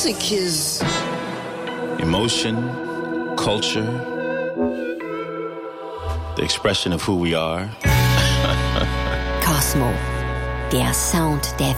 Music is emotion, culture, the expression of who we are. Cosmo, der Sound der